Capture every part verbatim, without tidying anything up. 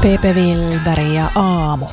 Pepe Wilberg ja Aamu.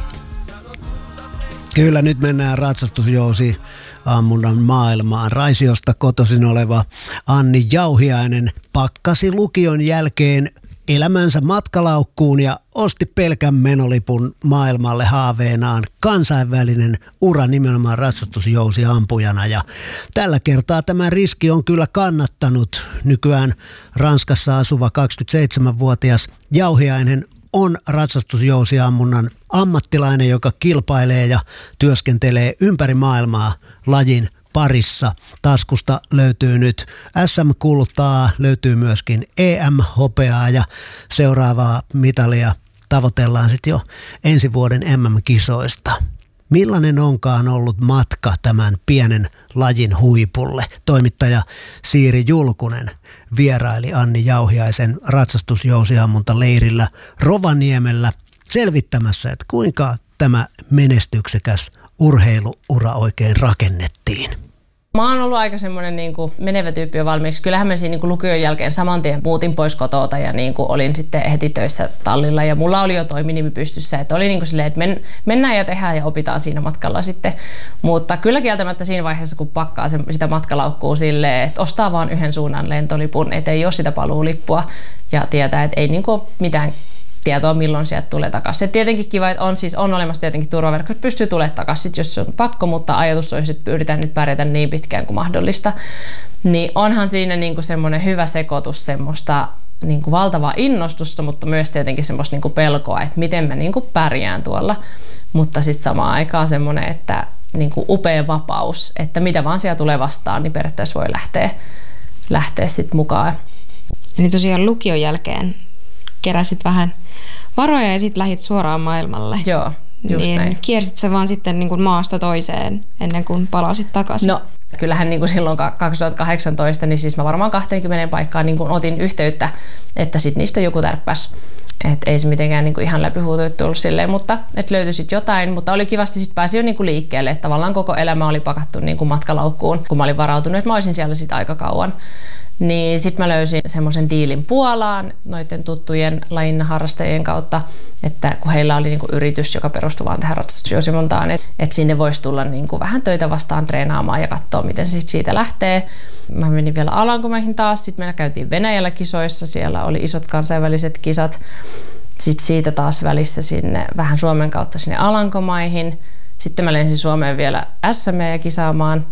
Kyllä, nyt mennään ratsastusjousi aamunnan maailmaan. Raisiosta kotoisin oleva Anni Jauhiainen pakkasi lukion jälkeen elämänsä matkalaukkuun ja osti pelkän menolipun maailmalle haaveenaan kansainvälinen ura nimenomaan ratsastusjousiampujana. Ja tällä kertaa tämä riski on kyllä kannattanut. Nykyään Ranskassa asuva kaksikymmentäseitsemänvuotias Jauhiainen on ratsastusjousiammunnan ammattilainen, joka kilpailee ja työskentelee ympäri maailmaa lajin parissa. Taskusta löytyy nyt S M-kultaa, löytyy myöskin E M-hopeaa ja seuraavaa mitalia tavoitellaan sitten jo ensi vuoden M M-kisoista. Millainen onkaan ollut matka tämän pienen lajin huipulle? Toimittaja Siiri Julkunen vieraili Anni Jauhiaisen ratsastusjousiammunta leirillä Rovaniemellä selvittämässä, että kuinka tämä menestyksekäs urheiluura oikein rakennettiin. Mä oon ollut aika semmoinen niin kuin menevä tyyppi jo valmiiksi. Kyllähän mä siinä niin kuin lukion jälkeen saman tien muutin pois kotota ja niin kuin olin sitten heti töissä tallilla. Ja mulla oli jo toiminimi pystyssä, että oli niin kuin silleen, että men, mennään ja tehdään ja opitaan siinä matkalla sitten. Mutta kyllä kieltämättä siinä vaiheessa, kun pakkaa sen, sitä matkalaukkuu silleen, että ostaa vaan yhden suunnan lentolipun, että ei ole sitä paluulippua ja tietää, että ei niin kuin mitään tietoa, milloin sieltä tulee takaisin. Tietenkin kiva, että on, siis on olemassa tietenkin turvaverkko, että pystyy tulemaan takaisin, jos se on pakko, mutta ajatus olisi, että yritän nyt pärjätä niin pitkään kuin mahdollista. Niin onhan siinä niinku semmoinen hyvä sekoitus semmoista niinku valtavaa innostusta, mutta myös tietenkin semmoista niinku pelkoa, että miten mä niinku pärjään tuolla. Mutta sitten samaan aikaan semmoinen, että niinku upea vapaus, että mitä vaan siellä tulee vastaan, niin periaatteessa voi lähteä, lähteä sitten mukaan. Eli tosiaan lukion jälkeen keräsit vähän varoja ja sitten lähdit suoraan maailmalle. Joo, just niin näin. Kiersit sä vaan sitten niin kuin maasta toiseen ennen kuin palasit takaisin? No, kyllähän niin kuin silloin kaksituhattakahdeksantoista, niin siis mä varmaan kaksikymmentä paikkaan niin kuin otin yhteyttä, että sitten niistä joku tärppäsi. Että ei se mitenkään niin kuin ihan läpihuutoittu ollut silleen, mutta että löytyi sitten jotain. Mutta oli kivasti sitten pääsi jo niin kuin liikkeelle, että tavallaan koko elämä oli pakattu niin kuin matkalaukkuun, kun mä olin varautunut, että mä olisin siellä sitten aika kauan. Niin sitten mä löysin semmoisen diilin Puolaan noiden tuttujen lajin harrastajien kautta, että kun heillä oli niinku yritys, joka perustui vaan tähän ratsastusjousimontaan, että et sinne voisi tulla niinku vähän töitä vastaan treenaamaan ja katsoa, miten se siitä lähtee. Mä menin vielä Alankomaihin taas, sitten meillä käytiin Venäjällä kisoissa, siellä oli isot kansainväliset kisat. Sitten siitä taas välissä sinne vähän Suomen kautta sinne Alankomaihin. Sitten mä lensin Suomeen vielä S M kisaamaan.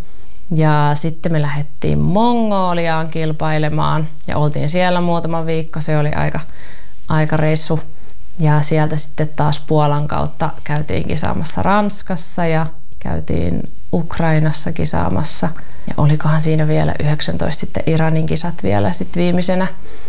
Ja sitten me lähdettiin Mongoliaan kilpailemaan ja oltiin siellä muutama viikko. Se oli aika, aika reissu. Ja sieltä sitten taas Puolan kautta käytiin kisaamassa Ranskassa ja käytiin Ukrainassa kisaamassa. Ja olikohan siinä vielä yhdeksäntoista sitten Iranin kisat vielä sitten viimeisenä.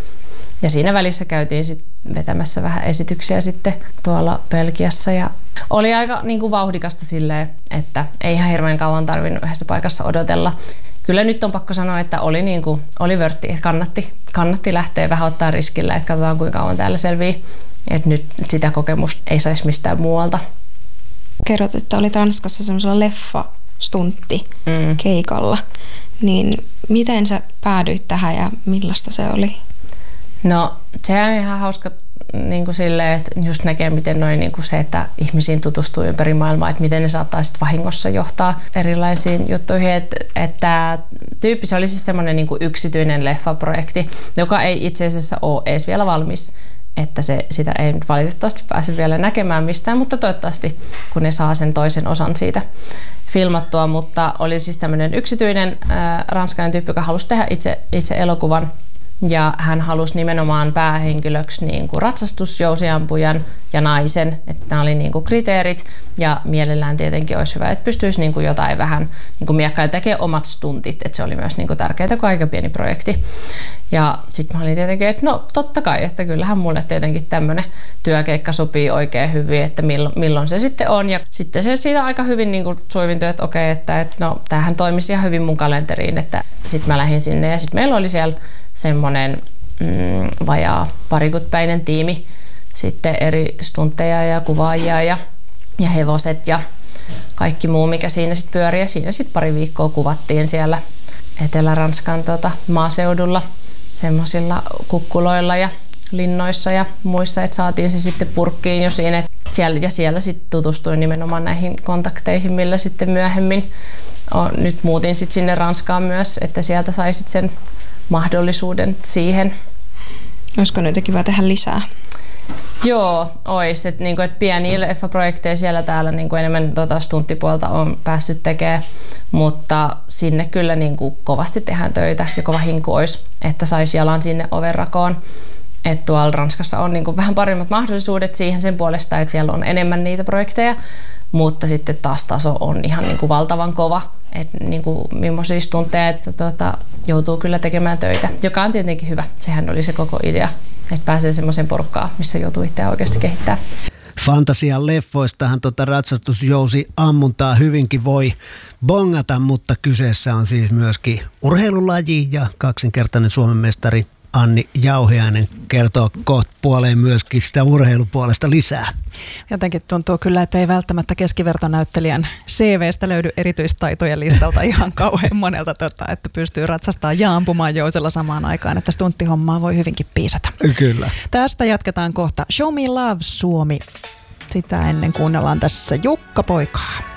Ja siinä välissä käytiin sitten vetämässä vähän esityksiä sitten tuolla Belgiassa ja oli aika niin kuin vauhdikasta silleen, että ei ihan hirveän kauan tarvinnut yhdessä paikassa odotella. Kyllä nyt on pakko sanoa, että oli, niin kuin, oli vörtti, että kannatti, kannatti lähteä vähän ottaa riskillä, että katsotaan kuinka kauan täällä selvii. Että nyt sitä kokemusta ei saisi mistään muualta. Kerrot, että olit Ranskassa semmoisella leffa-stuntti mm. keikalla. Niin miten sä päädyit tähän ja millaista se oli? No se on ihan hauska niin kuin silleen, että just näkee, miten noin, niin kuin se, että ihmisiin tutustuu ympäri maailmaa, että miten ne saattaa sitten vahingossa johtaa erilaisiin juttuihin. Että, että tyyppi se oli siis semmoinen niin kuin yksityinen leffaprojekti, joka ei itse asiassa ole edes vielä valmis. Että se, sitä ei valitettavasti pääse vielä näkemään mistään, mutta toivottavasti kun ne saa sen toisen osan siitä filmattua. Mutta oli siis tämmöinen yksityinen ää, ranskalainen tyyppi, joka halusi tehdä itse, itse elokuvan. Ja hän halusi nimenomaan päähenkilöksi niin kuin ratsastusjousiampujan ja naisen, että nämä oli niin kuin kriteerit. Ja mielellään tietenkin olisi hyvä, että pystyisi niin kuin jotain vähän niin kuin miekkailla tekemään omat stuntit, että se oli myös niin kuin tärkeää, kun aika pieni projekti. Ja sitten mä olin tietenkin, että no totta kai, että kyllähän mulle tietenkin tämmöinen työkeikka sopii oikein hyvin, että milloin, milloin se sitten on. Ja sitten se siitä aika hyvin niin kuin suivintui, että okei, että, että no tämähän toimisi ihan hyvin mun kalenteriin, että sitten mä lähdin sinne ja sitten meillä oli siellä semmoinen mm, vajaa parikymmenpäinen tiimi, sitten eri stuntteja ja kuvaajia ja, ja hevoset ja kaikki muu, mikä siinä sitten pyöri. Ja siinä sitten pari viikkoa kuvattiin siellä Etelä-Ranskan tota, maaseudulla semmoisilla kukkuloilla ja linnoissa ja muissa, että saatiin se sitten purkkiin jo siinä. Et siellä, ja siellä sitten tutustuin nimenomaan näihin kontakteihin, millä sitten myöhemmin on, nyt muutin sitten sinne Ranskaan myös, että sieltä saisit sen mahdollisuuden siihen. Olisiko nyt kiva tehdä lisää? Joo, ois. Että niinku, et pieniä leffaprojekteja siellä täällä niinku enemmän tota stunttipuolta on päässyt tekemään, mutta sinne kyllä niinku kovasti tehdään töitä ja kova hinku olisi, että saisi jalan sinne ovenrakoon. Että tuolla Ranskassa on niinku vähän paremmat mahdollisuudet siihen sen puolesta, että siellä on enemmän niitä projekteja, mutta sitten taas taso on ihan niinku valtavan kova. Että niinku, millaisia tunteja, että tuota, joutuu kyllä tekemään töitä, joka on tietenkin hyvä. Sehän oli se koko idea, että pääsee semmoiseen porukkaan, missä joutuu itseään oikeasti kehittämään. Fantasian leffoistahan tota ratsastusjousi ammuntaa hyvinkin voi bongata, mutta kyseessä on siis myöskin urheilulaji ja kaksinkertainen Suomen mestari Anni Jauhiainen kertoo kohta puoleen myöskin sitä urheilupuolesta lisää. Jotenkin tuntuu kyllä, että ei välttämättä keskivertonäyttelijän C V:stä löydy erityistaitojen listalta ihan kauhean monelta, tota, että pystyy ratsastamaan ja ampumaan jousella samaan aikaan, että stunttihommaa voi hyvinkin piisata. Kyllä. Tästä jatketaan kohta Show Me Love Suomi. Sitä ennen kuunnellaan tässä Jukka Poikaa.